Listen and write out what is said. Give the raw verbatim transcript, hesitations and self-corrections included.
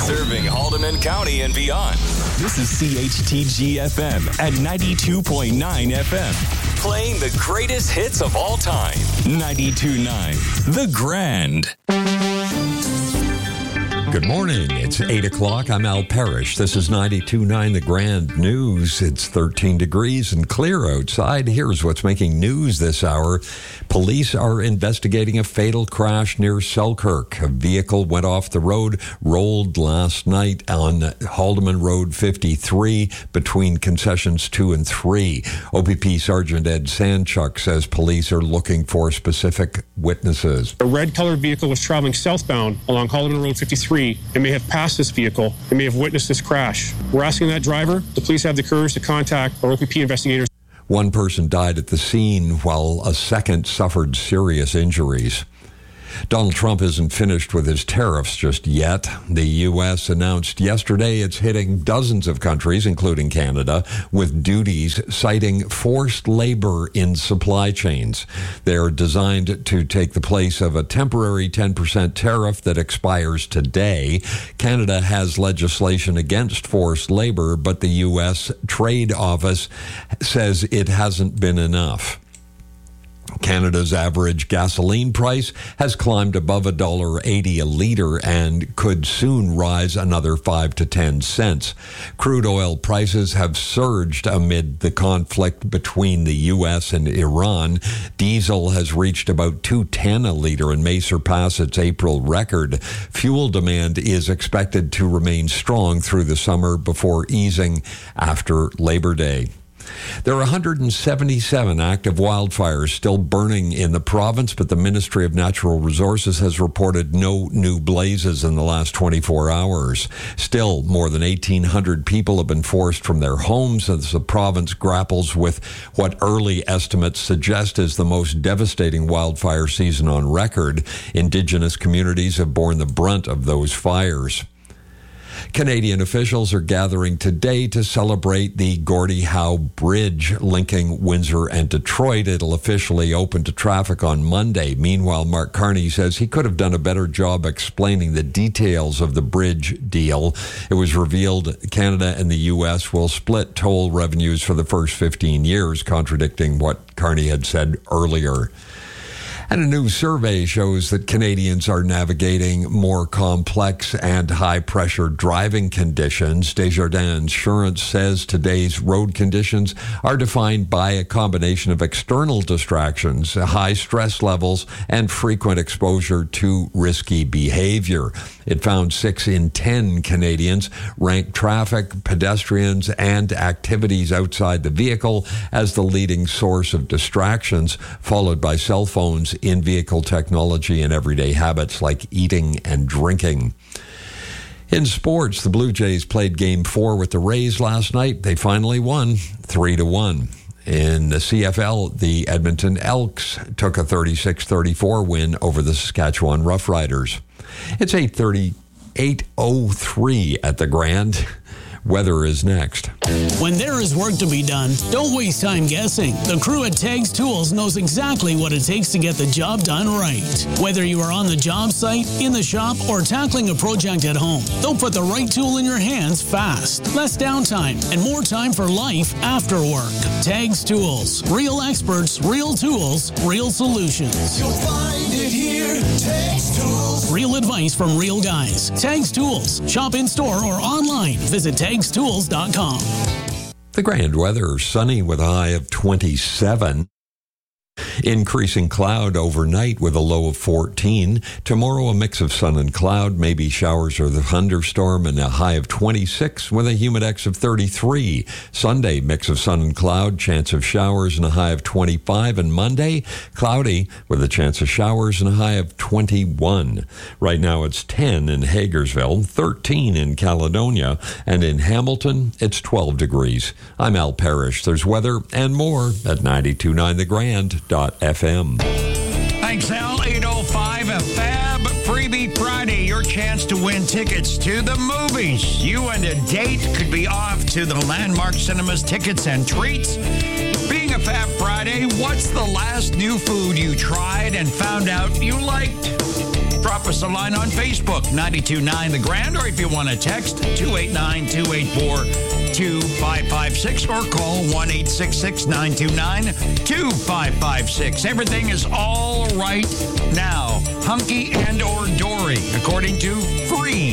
Serving Haldeman County and beyond. This is C H T G F M at ninety-two point nine F M. Playing the greatest hits of all time. ninety-two point nine The Grand. Good morning. It's eight o'clock. I'm Al Parrish. This is ninety-two point nine The Grand News. It's thirteen degrees and clear outside. Here's what's making news this hour. Police are investigating a fatal crash near Selkirk. A vehicle went off the road, rolled last night on Haldeman Road fifty-three between concessions two and three. O P P Sergeant Ed Sandchuk says police are looking for specific witnesses. A red-colored vehicle was traveling southbound along Haldeman Road fifty-three and may have passed this vehicle and may have witnessed this crash. We're asking that driver, the police have the courage to contact our O P P investigators. One person died at the scene while a second suffered serious injuries. Donald Trump isn't finished with his tariffs just yet. The U S announced yesterday it's hitting dozens of countries, including Canada, with duties citing forced labor in supply chains. They're designed to take the place of a temporary ten percent tariff that expires today. Canada has legislation against forced labor, but the U S Trade Office says it hasn't been enough. Canada's average gasoline price has climbed above one dollar eighty a litre and could soon rise another five to ten cents. Crude oil prices have surged amid the conflict between the U S and Iran. Diesel has reached about two ten a litre and may surpass its April record. Fuel demand is expected to remain strong through the summer before easing after Labor Day. There are one hundred seventy-seven active wildfires still burning in the province, but the Ministry of Natural Resources has reported no new blazes in the last twenty-four hours. Still, more than eighteen hundred people have been forced from their homes as the province grapples with what early estimates suggest is the most devastating wildfire season on record. Indigenous communities have borne the brunt of those fires. Canadian officials are gathering today to celebrate the Gordie Howe Bridge linking Windsor and Detroit. It'll officially open to traffic on Monday. Meanwhile, Mark Carney says he could have done a better job explaining the details of the bridge deal. It was revealed Canada and the U S will split toll revenues for the first fifteen years, contradicting what Carney had said earlier. And a new survey shows that Canadians are navigating more complex and high-pressure driving conditions. Desjardins Insurance says today's road conditions are defined by a combination of external distractions, high stress levels, and frequent exposure to risky behavior. It found six in ten Canadians rank traffic, pedestrians, and activities outside the vehicle as the leading source of distractions, followed by cell phones, in-vehicle technology, and everyday habits like eating and drinking. In sports, the Blue Jays played Game four with the Rays last night. They finally won three to one. In the C F L, the Edmonton Elks took a thirty-six thirty-four win over the Saskatchewan Roughriders. It's eight thirty, eight oh three at the Grand. Weather is next. When there is work to be done, don't waste time guessing. The crew at Tags Tools knows exactly what it takes to get the job done right. Whether you are on the job site, in the shop, or tackling a project at home, they'll put the right tool in your hands fast. Less downtime and more time for life after work. Tags Tools. Real experts, real tools, real solutions. You'll find it here. Tags Tools. Real advice from real guys. Tags Tools. Shop in store or online. Visit tags tools dot com. The Grand weather, sunny with a high of twenty-seven. Increasing cloud overnight with a low of fourteen. Tomorrow, a mix of sun and cloud, maybe showers or the thunderstorm, and a high of twenty-six with a humidex of thirty-three. Sunday, mix of sun and cloud, chance of showers and a high of twenty-five. And Monday, cloudy with a chance of showers and a high of twenty-one. Right now, it's ten in Hagersville, thirteen in Caledonia, and in Hamilton, it's twelve degrees. I'm Al Parrish. There's weather and more at ninety-two point nine The Grand. F M. Thanks, Al. eight oh five, a Fab Freebie Friday. Your chance to win tickets to the movies. You and a date could be off to the Landmark Cinemas tickets and treats. Being a Fab Friday, what's the last new food you tried and found out you liked? drop us a line on Facebook, ninety-two point nine The Grand, or if you want to text, two eight nine, two eight four, two five five six, or call one eight six six, nine two nine, two five five six. Everything is all right now. Hunky and or Dory, according to Free.